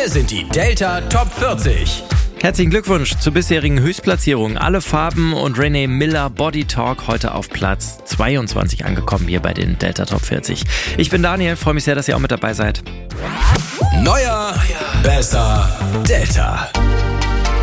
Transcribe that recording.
Hier sind die Delta Top 40. Herzlichen Glückwunsch zur bisherigen Höchstplatzierung. Alle Farben und Renee Miller Body Talk heute auf Platz 22 angekommen hier bei den Delta Top 40. Ich bin Daniel, freue mich sehr, dass ihr auch mit dabei seid. Neuer, besser, Delta.